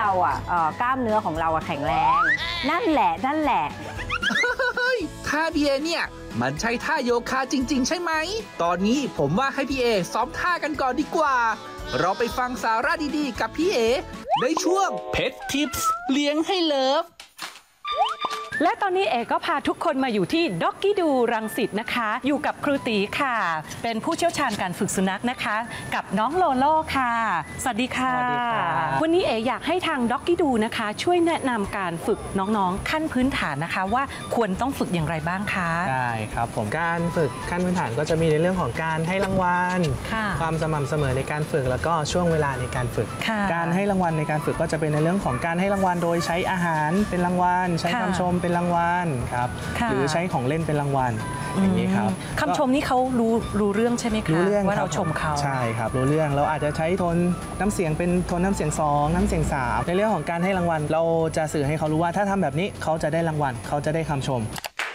เรากล้ามเนื้อของเราแข็งแรงนั่นแหละเฮ้ยท่าพี่เอเนี่ยมันใช่ท่าโยคะจริงๆใช่ไหมตอนนี้ผมว่าให้พี่เอซ้อมท่ากันก่อนดีกว่าเราไปฟังสาระดีๆกับพี่เอในช่วงเพชรทิปส์เลี้ยงให้เลิฟและตอนนี้เอกก็พาทุกคนมาอยู่ที่ด็อกกี้ดูรังสิตนะคะ อยู่กับครูตีค่ะ เป็นผู้เชี่ยวชาญการฝึกสุนัขนะคะ กับน้องโลโล่ค่ะ สวัสดีค่ะสวัสดีครับวันนี้เอกอยากให้ทางด็อกกี้ดูนะคะ ช่วยแนะนำการฝึกน้องๆขั้นพื้นฐานนะคะ ว่าควรต้องฝึกอย่างไรบ้างคะได้ครับผมการฝึกขั้นพื้นฐานก็จะมีในเรื่องของการให้รางวัลค่ะความสม่ำเสมอในการฝึกแล้วก็ช่วงเวลาในการฝึกค่ะการให้รางวัลในการฝึกก็จะเป็นในเรื่องของการให้รางวัลโดยใช้อาหารเป็นรางวัลใช้ค่ะคำชมเป็นรางวัลครับค่ะหรือใช้ของเล่นเป็นรางวัลอย่างนี้ครับคำชมนี่เขารู้เรื่องใช่ไหมคะรู้เรื่องว่าคเราบชมเขาใช่ครับรู้เรื่องเราอาจจะใช้โทนน้ำเสียงเป็นโทนน้ำเสียง2น้ำเสียง3ในเรื่องของการให้รางวัลเราจะสื่อให้เขารู้ว่าถ้าทำแบบนี้เขาจะได้รางวัลเขาจะได้คำชม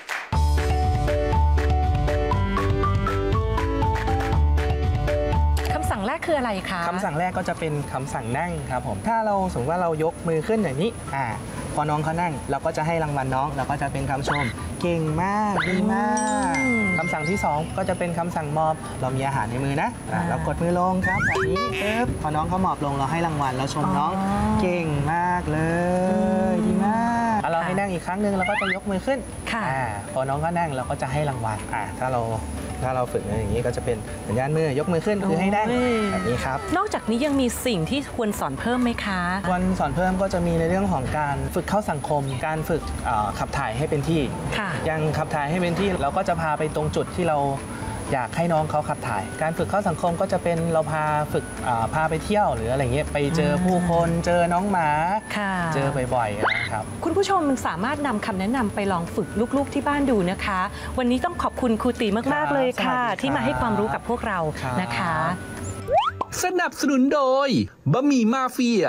คำสั่งแรกคืออะไรคะคำสั่งแรกก็จะเป็นคำสั่งนั่งครับผม ถ้าเราสมมติว่าเรายกมือขึ้นอย่างนี้พอน้องเขานั่งเราก็จะให้รางวัลน้องเราก็จะเป็นคำชม เก่งมากดีมากคำสั่งที่ 2 ก็จะเป็นคำสั่งมอบเรามีอาหารในมือนะเรากดมือลงครับแบบนี้ปึ๊บพอน้องเขามอบลงเราให้รางวัลเราชมน้องเก่งมากเลยดีมากเราให้นั่งอีกครั้งหนึ่งเราก็จะยกมือขึ้นค่ะพอน้องเขานั่งเราก็จะให้รางวัลถ้าเราฝึกอย่างนี้ก็จะเป็นสัญญาณมือยกมือขึ้นคือให้นั่งแบบนี้ครับนอกจากนี้ยังมีสิ่งที่ควรสอนเพิ่มไหมคะวันสอนเพิ่มก็จะมีในเรื่องของการฝึกเข้าสังคม การฝึกขับถ่ายให้เป็นที่ค่ะยังขับถ่ายให้เป็นที่เราก็จะพาไปตรงจุดที่เราอยากให้น้องเขาขับถ่าย การฝึกเข้าสังคมก็จะเป็นเราพาฝึกพาไปเที่ยวหรืออะไรเงี้ยไปเจอผู้คนเจอน้องหมาค่ะเจอบ่อยๆนะครับคุณผู้ชมสามารถนำคำแนะนำไปลองฝึกลูกๆที่บ้านดูนะคะ วันนี้ต้องขอบคุณครูตีมากๆเลยค่ะสวัสดีครับที่มาให้ความรู้กับพวกเราครับนะคะสนับสนุนโดยบะหมี่มาเฟีย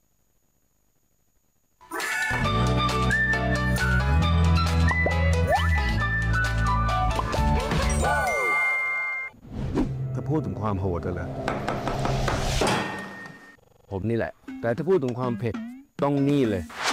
ถ้าพูดถึงความโหดอะเหรอผมนี่แหละ แต่ถ้าพูดถึงความเผ็ดต้องนี่เลย